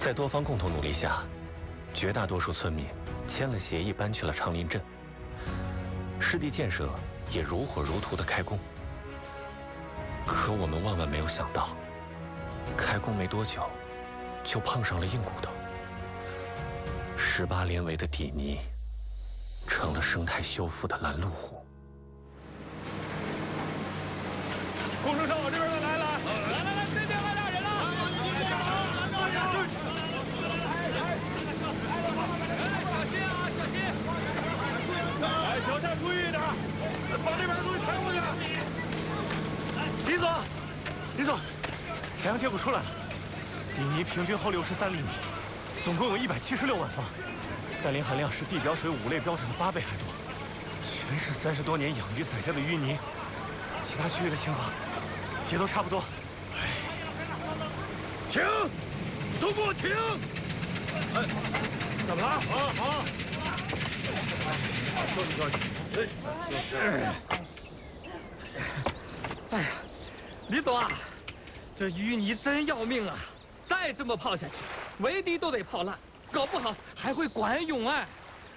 在多方共同努力下，绝大多数村民签了协议，搬去了长林镇。湿地建设也如火如荼的开工。可我们万万没有想到，开工没多久，就碰上了硬骨头。18连围的底泥成了生态修复的拦路虎。 工程车往这边来了，来，这边来俩人了，小心啊，小心！哎，脚下注意一点，把这边东西抬过去。李总，采样结果出来了，底泥平均厚63厘米，总共有176万方，氮磷含量是地表水5类标准的8倍还多，全是30多年养鱼载下的淤泥，其他区域的情况也都差不多。停！都给我停！哎，怎么了？好。休息。哎呀，李总啊，这淤泥真要命啊！再这么泡下去，围堤都得泡烂，搞不好还会管涌哎。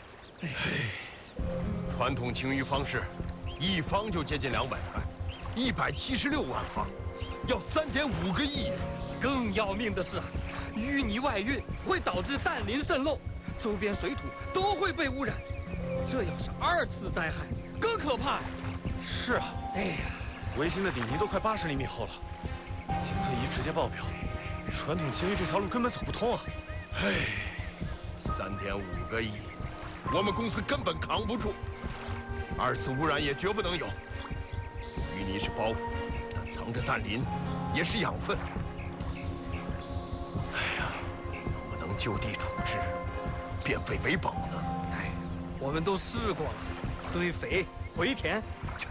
传统清淤方式，一方就接近200块，176万方，要3.5个亿。 更要命的是啊，淤泥外运会导致氮磷渗漏，周边水土都会被污染。这要是2次灾害，更可怕呀！ 是啊， 哎呀， 维新的底泥都快80厘米厚了，检测仪直接爆表，传统清淤这条路根本走不通啊 ！3.5个亿，我们公司根本扛不住，2次污染也绝不能有。淤泥是包袱，但藏着氮磷也是养分。能不能就地处置，变废为宝呢？ 我们都试过了，堆肥、回填。